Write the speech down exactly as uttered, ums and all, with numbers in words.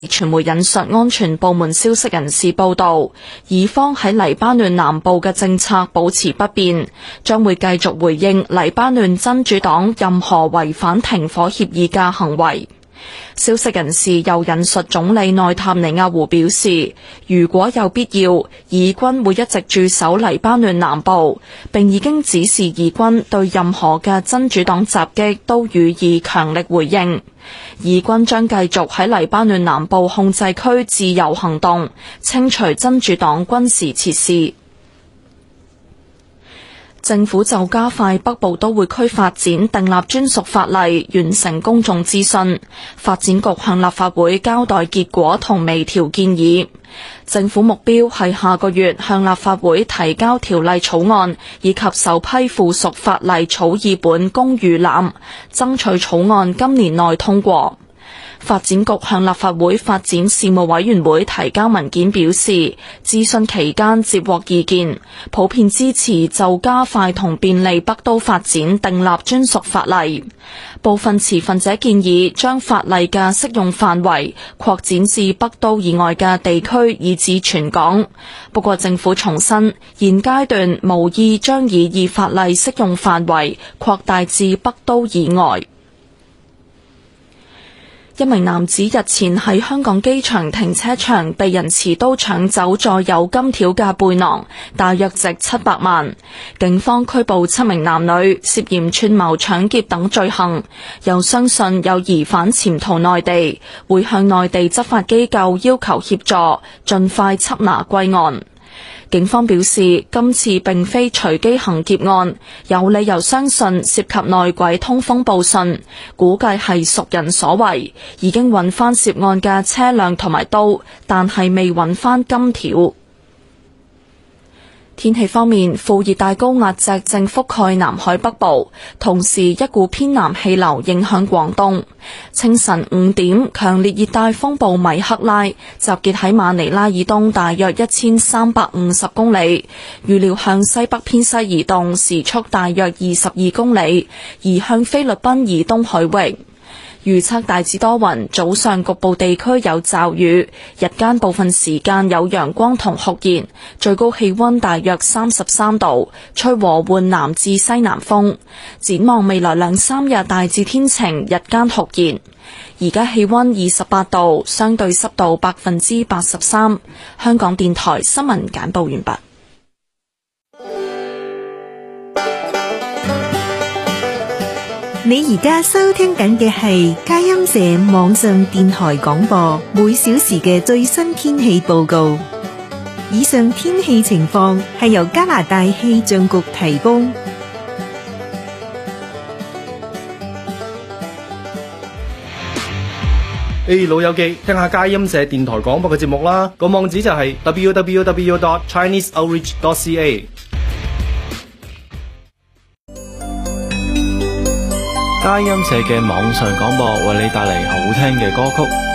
傳媒引述安全部門消息人士報道，以方喺黎巴嫩南部嘅政策保持不變，將會繼續回應黎巴嫩真主黨任何違反停火協議嘅行為。消息人士又引述總理內塔尼亞胡表示，如果有必要，以軍會一直駐守黎巴嫩南部，並已經指示以軍對任何嘅真主黨襲擊都予以強力回應。以軍將繼續喺黎巴嫩南部控制區自由行動，清除真主黨軍事設施。政府就加快北部都會區發展訂立專屬法例，完成公眾諮詢。發展局向立法會交代結果同微調建議。政府目標係下個月向立法會提交條例草案，以及首批附屬法例草擬本供預覽，爭取草案今年內通過。發展局向立法會發展事務委員會提交文件表示，諮詢期間接獲意見，普遍支持就加快同便利北都發展訂立專屬法例。部分持份者建議將法例嘅適用範圍擴展至北都以外嘅地區，以至全港。不過政府重申，現階段無意將擬議法例適用範圍擴大至北都以外。一名男子日前喺香港機場停車場被人持刀搶走載有金條嘅背囊，大約值七百萬。警方拘捕七名男女，涉嫌串謀搶劫等罪行，又相信有疑犯潛逃內地，會向內地執法機構要求協助，盡快緝拿歸案。警方表示，今次並非隨機行劫案，有理由相信涉及內鬼通風報信，估計係熟人所為，已經揾翻涉案嘅車輛同埋刀，但係未揾翻金條。天氣方面，副熱帶高壓脊正覆蓋南海北部，同時一股偏南氣流影響廣東。清晨五點，強烈熱帶風暴米克拉集結喺馬尼拉以東大約一千三百五十公里，預料向西北偏西移動，時速大約二十二公里，移向菲律賓以東海域。預測大致多雲，早上局部地區有驟雨，日間部分時間有陽光同酷熱，最高氣溫大約三十三度，吹和緩南至西南風。展望未來兩三日大致天晴，日間酷熱。而家氣溫二十八度，相對濕度百分之八十三。香港電台新聞簡報完畢。 你而家收聽緊嘅係佳音社網上電台廣播，每小時嘅最新天氣報告。以上天氣情況係由加拿大氣象局提供。 誒，老友記，聽下佳音社電台廣播嘅節目啦，個網址就係 double-u double-u double-u dot chinese outreach dot c a。佳音社嘅網上廣播為你帶嚟好聽嘅歌曲。